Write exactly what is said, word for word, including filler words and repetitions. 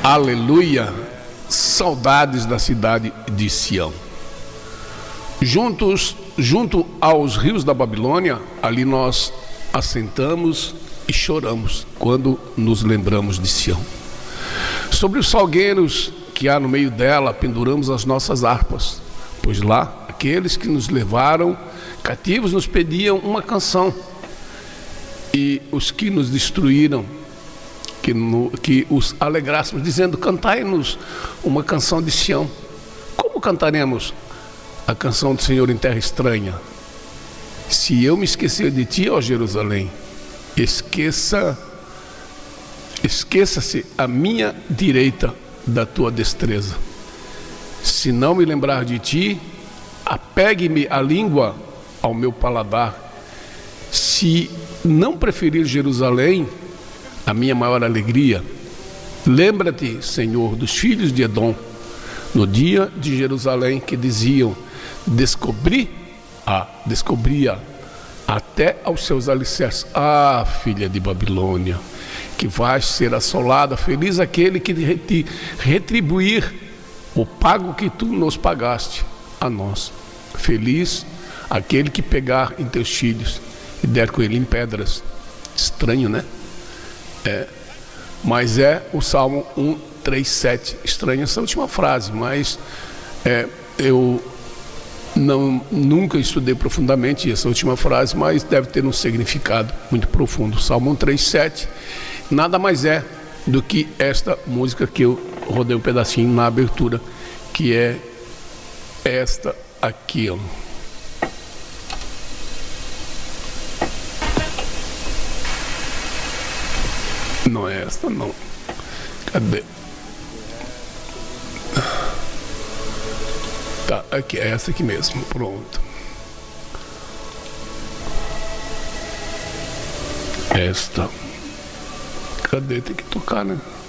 Aleluia! Saudades da cidade de Sião. Juntos, junto aos rios da Babilônia, ali nós assentamos e choramos quando nos lembramos de Sião. Sobre os salgueiros que há no meio dela, penduramos as nossas harpas, pois lá aqueles que nos levaram cativos nos pediam uma canção, e os que nos destruíram, que, no, que os alegrássemos, dizendo: cantai-nos uma canção de Sião. Como cantaremos a canção do Senhor em terra estranha? Se eu me esquecer de ti, ó Jerusalém, esqueça, esqueça-se a minha direita da tua destreza. Se não me lembrar de ti, apegue-me a língua ao meu paladar. Se não preferir Jerusalém, a minha maior alegria, lembra-te, Senhor, dos filhos de Edom, no dia de Jerusalém, que diziam: descobri, ah, descobria até aos seus alicerces. Ah, filha de Babilônia, que vais ser assolada, feliz aquele que te retribuir o pago que tu nos pagaste a nós. Feliz aquele que pegar em teus filhos e der com ele em pedras. Estranho, né? É, mas é o Salmo cento e trinta e sete. Estranha essa última frase, mas é, eu não, nunca estudei profundamente essa última frase, mas deve ter um significado muito profundo. Salmo cento e trinta e sete nada mais é do que esta música que eu rodei um pedacinho na abertura, que é esta aqui, ó. Não é esta, não. Cadê? Tá, aqui, é essa aqui mesmo. Pronto. Esta. Cadê? Tem que tocar, né?